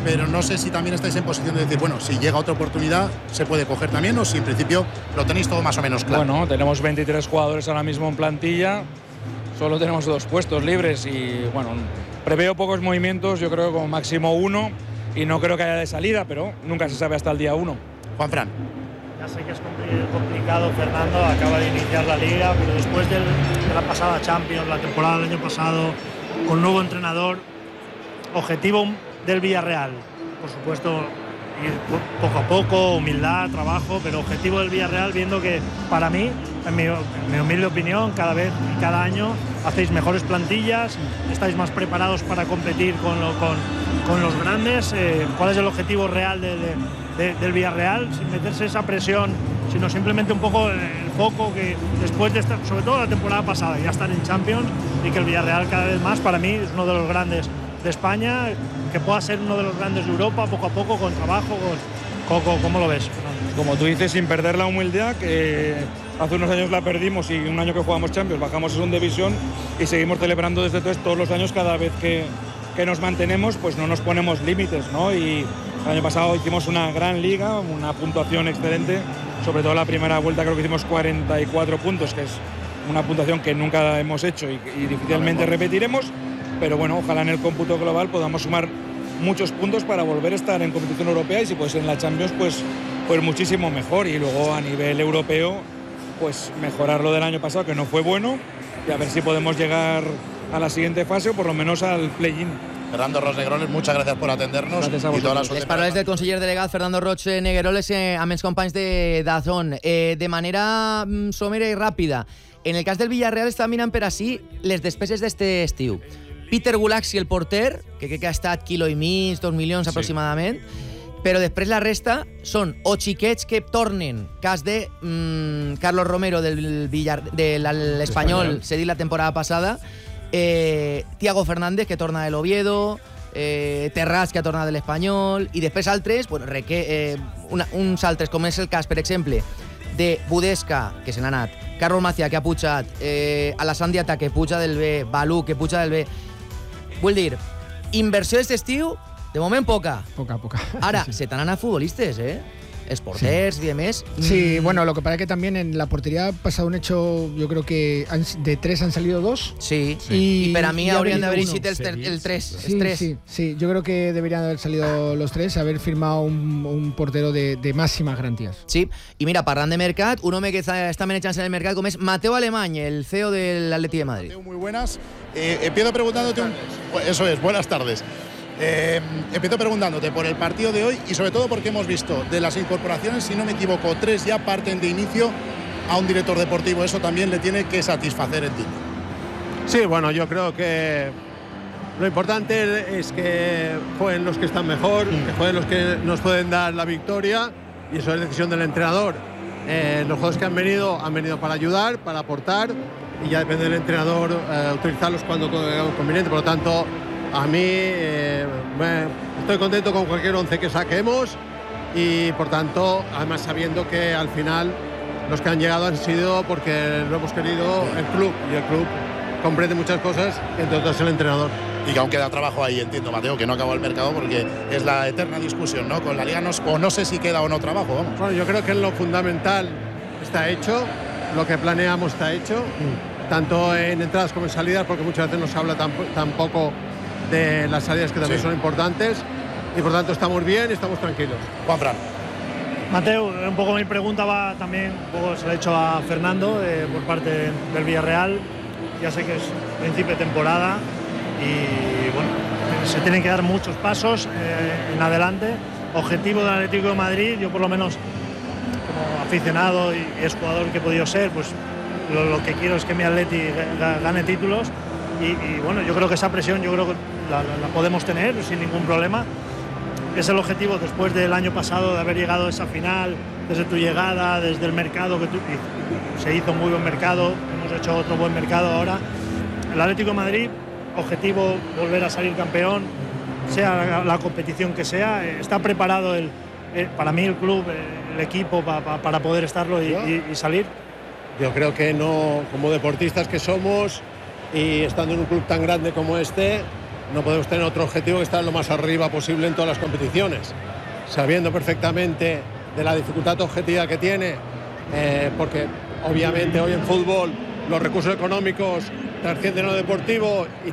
pero no sé si también estáis en posición de decir, bueno, si llega otra oportunidad, se puede coger también, o si en principio lo tenéis todo más o menos claro. Bueno, tenemos 23 jugadores ahora mismo en plantilla, solo tenemos 2 puestos libres y, bueno, preveo pocos movimientos, yo creo que como máximo 1, y no creo que haya de salida, pero nunca se sabe hasta el día 1. Juanfran. Ya sé que es complicado, Fernando, acaba de iniciar la liga, pero después de la pasada Champions, la temporada del año pasado, con nuevo entrenador, objetivo del Villarreal, por supuesto, ir poco a poco, humildad, trabajo, pero objetivo del Villarreal, viendo que para mí, en mi humilde opinión, cada vez y cada año hacéis mejores plantillas, estáis más preparados para competir con los grandes. ¿Cuál es el objetivo real del Villarreal? Sin meterse esa presión, sino simplemente un poco el foco que después de estar, sobre todo la temporada pasada, ya estar en Champions, y que el Villarreal cada vez más, para mí, es uno de los grandes de España, que pueda ser uno de los grandes de Europa, poco a poco, con trabajo. ¿Cómo lo ves? Como tú dices, sin perder la humildad, que hace unos años la perdimos y un año que jugamos Champions bajamos a segunda división y seguimos celebrando desde entonces todos los años, cada vez que nos mantenemos, pues no nos ponemos límites, ¿no? Y el año pasado hicimos una gran liga, una puntuación excelente, sobre todo la primera vuelta creo que hicimos 44 puntos, que es una puntuación que nunca hemos hecho y difícilmente repetiremos, pero bueno, ojalá en el cómputo global podamos sumar muchos puntos para volver a estar en competición europea, y si puede ser en la Champions, pues muchísimo mejor, y luego a nivel europeo pues mejorar lo del año pasado, que no fue bueno, y a ver si podemos llegar a la siguiente fase o por lo menos al play-in. Fernando Roig Negueroles, muchas gracias por atendernos. Gràcies a i toda la vosaltres. suerte. Les paraules del conseller delegat Fernando Roig Negueroles amb els companys de Dazón. De manera somera i ràpida, en el cas del Villarreal està mirant per així les despeses d'este estiu. Peter Gulaxi, el porter, que crec que ha estat quilo i mig, 2 milions aproximadament, però després la resta són o xiquets que tornen, cas de Carlos Romero de l'Espanyol, cedit la temporada passada, Thiago Fernández, que torna de l'Oviedo, Terrats, que ha tornat de l'Espanyol, i després altres, bueno, uns altres, com és el cas, per exemple, de Budesca, que se n'ha anat, Carlos Macià, que ha pujat, Alassane Diatta, que puja del B, Balú, que puja del B. Vull dir, inversió d'aquest estiu, de moment poca. Poca. Ara, Sí. se t'han anat futbolistes, Porters y demás. Sí, bueno, lo que pasa es que también en la portería ha pasado un hecho, yo creo que de 3 han salido 2. Sí. Y para mí habrían de haber uno. sido el 3. Sí, yo creo que deberían haber salido los 3, haber firmado un portero de máximas garantías. Sí, y mira, parlant de mercat, un home que està manejant-se en el mercat com és Mateo Alemany, el CEO del Atleti de Madrid. Mateo, muy buenas. Empiezo preguntándote eso es, buenas tardes. Empiezo preguntándote por el partido de hoy y sobre todo porque hemos visto de las incorporaciones, si no me equivoco, 3 ya parten de inicio a un director deportivo. Eso también le tiene que satisfacer, entiendo. Sí, bueno, yo creo que lo importante es que jueguen los que están mejor, que jueguen los que nos pueden dar la victoria, y eso es decisión del entrenador. Los jugadores que han venido para ayudar, para aportar, y ya depende del entrenador utilizarlos cuando es conveniente. Por lo tanto, a mí estoy contento con cualquier 11 que saquemos, y por tanto, además sabiendo que al final los que han llegado han sido porque lo hemos querido el club, y el club comprende muchas cosas, entre otras el entrenador. Y que aún queda trabajo ahí, entiendo, Mateo, que no acabó el mercado, porque es la eterna discusión, ¿no? Con la Liga no sé si queda o no trabajo, vamos. Bueno, yo creo que lo fundamental está hecho, lo que planeamos está hecho, tanto en entradas como en salidas, porque muchas veces no se habla tampoco de las salidas, que también son importantes, y por tanto estamos bien y estamos tranquilos. Juanfran. Mateo, un poco mi pregunta va también, un poco se la he hecho a Fernando por parte del Villarreal. Ya sé que es principio de temporada y bueno, se tienen que dar muchos pasos en adelante. Objetivo del Atlético de Madrid, yo por lo menos como aficionado y exjugador que he podido ser, pues lo que quiero es que mi Atleti gane títulos, y bueno, yo creo que esa presión la podemos tener sin ningún problema. Es el objetivo después del año pasado de haber llegado a esa final, desde tu llegada, desde el mercado, se hizo un muy buen mercado, hemos hecho otro buen mercado ahora. El Atlético de Madrid, objetivo volver a salir campeón, sea la competición que sea, está preparado para mí el club, el equipo para poder estarlo y salir. Yo creo que no, como deportistas que somos y estando en un club tan grande como este, no podemos tener otro objetivo que estar lo más arriba posible en todas las competiciones, sabiendo perfectamente de la dificultad objetiva que tiene, porque obviamente hoy en fútbol los recursos económicos trascienden lo deportivo y